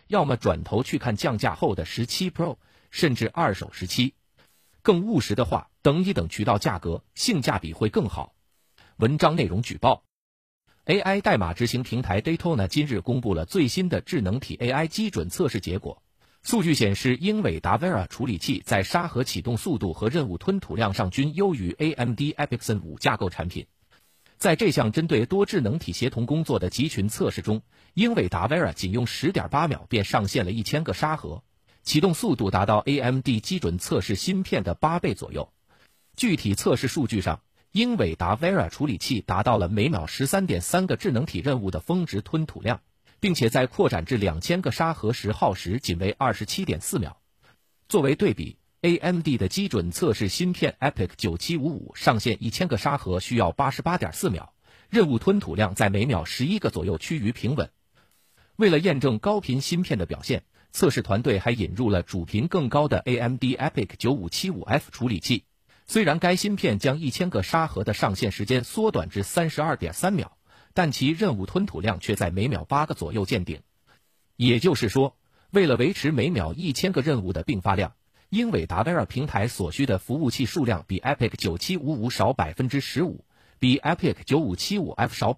要么转头去看降价后的17 Pro， 甚至二手17。更务实的话，等一等渠道价格，性价比会更好。文章内容举报 AI 代码执行平台 Daytona 今日公布了最新的智能体 AI 基准测试结果。数据显示，英伟达 Vera 处理器在沙盒启动速度和任务吞吐量上均优于 AMD EPYC Zen 5架构产品。在这项针对多智能体协同工作的集群测试中，英伟达 Vera 仅用 10.8 秒便上线了1000个沙盒，启动速度达到 AMD 基准测试芯片的8倍左右。具体测试数据上，英伟达 Vera 处理器达到了每秒 13.3 个智能体任务的峰值吞吐量，并且在扩展至2000个沙盒时耗时仅为 27.4 秒。作为对比， AMD 的基准测试芯片 EPYC 9755上线1000个沙盒需要 88.4 秒，任务吞吐量在每秒11个左右趋于平稳。为了验证高频芯片的表现，测试团队还引入了主频更高的 AMD EPYC 9575F 处理器。虽然该芯片将1000个沙盒的上线时间缩短至 32.3 秒，但其任务吞吐量却在每秒8个左右见顶。也就是说，为了维持每秒1000个任务的并发量，英伟达 Vera 平台所需的服务器数量比 EPYC 9755少 15%， 比 EPYC 9575F 少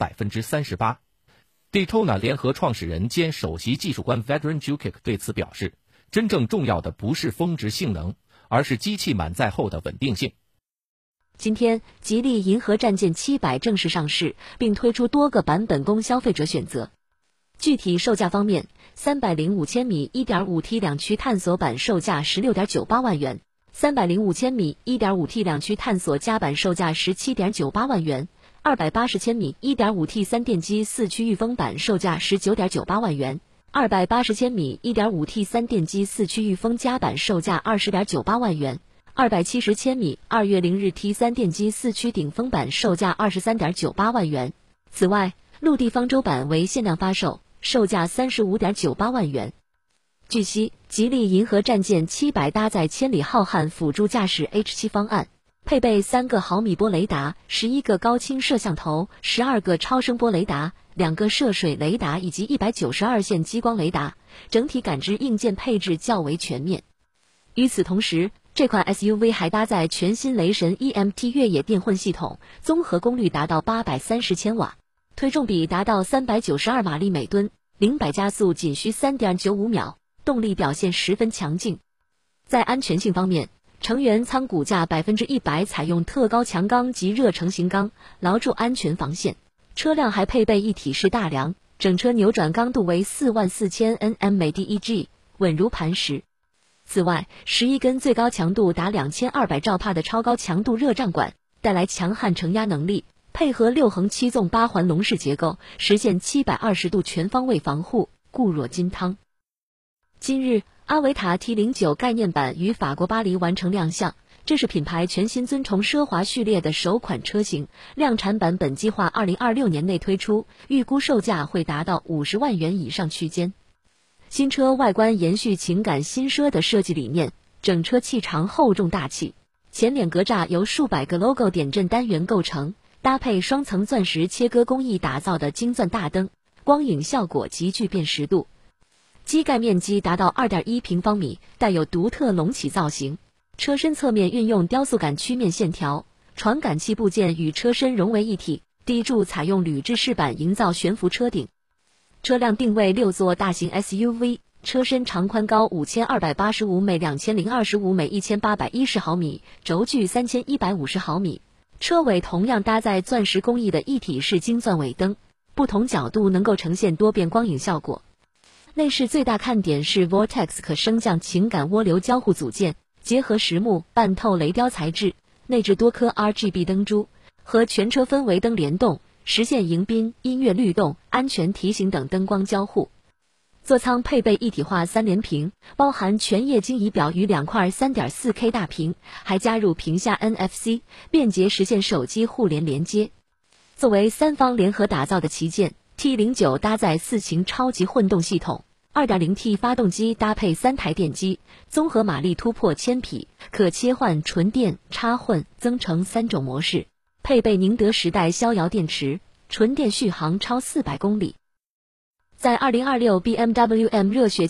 38%。Daytona 联合创始人兼首席技术官 Vedran Jukic 对此表示，真正重要的不是峰值性能，而是机器满载后的稳定性。 今天，吉利银河战舰700正式上市，并推出多个版本供消费者选择。具体售价方面，305千米 1.5T 两驱探索版售价 16.98 万元，305千米 1.5T 两驱探索加版售价 17.98 万元，280千米 1.5T 三电机4驱御风版售价 19.98 万元，280千米 1.5T 三电机4驱御风加版售价 20.98 万元，270千米2月0日 T 三电机4驱顶峰版售价 23.98 万元。此外，陆地方舟版为限量发售，售价 35.98 万元。据悉，吉利银河战舰700搭载千里浩瀚辅助驾驶 H7 方案，配备3个毫米波雷达、11个高清摄像头、12个超声波雷达、2个涉水雷达以及192线激光雷达，整体感知硬件配置较为全面。与此同时，这款 SUV 还搭载全新雷神 EMT 越野电混系统，综合功率达到830千瓦，推重比达到392马力每吨，0-100加速仅需 3.95 秒，动力表现十分强劲。在安全性方面，成员舱骨架 100% 采用特高强钢及热成型钢，牢筑安全防线。车辆还配备一体式大梁，整车扭转刚度为44000 Nm 每 DEG， 稳如磐石。此外，11根最高强度达2200兆帕的超高强度热胀管，带来强悍承压能力，配合6横7纵8环笼式结构，实现720度全方位防护，固若金汤。今日，阿维塔 T09 概念版于法国巴黎完成亮相，这是品牌全新尊崇奢华序列的首款车型，量产版本计划2026年内推出，预估售价会达到50万元以上区间。新车外观延续情感新奢的设计理念，整车气场厚重大气，前脸格栅由数百个 logo 点阵单元构成，搭配双层钻石切割工艺打造的金钻大灯，光影效果极具辨识度。机盖面积达到 2.1 平方米，带有独特隆起造型。车身侧面运用雕塑感曲面线条，传感器部件与车身融为一体，底柱采用铝制饰板营造悬浮车顶。车辆定位6座大型 SUV， 车身长宽高5285每2025每1810毫米，轴距3150毫米。车尾同样搭载钻石工艺的一体式金钻尾灯，不同角度能够呈现多变光影效果。内饰最大看点是 Vortex 可升降情感涡流交互组件，结合实木半透雷雕材质，内置多颗 RGB 灯珠，和全车氛围灯联动，实现迎宾、音乐律动、安全提醒等灯光交互。座舱配备一体化3联屏，包含全液晶仪表与2块 3.4K 大屏，还加入屏下 NFC， 便捷实现手机互联连接。作为3方联合打造的旗舰， T09 搭载4擎超级混动系统， 2.0T 发动机搭配3台电机，综合马力突破1000匹，可切换纯电、插混、增程3种模式，配备宁德时代逍遥电池，纯电续航超400公里。在2026 BMW M 热血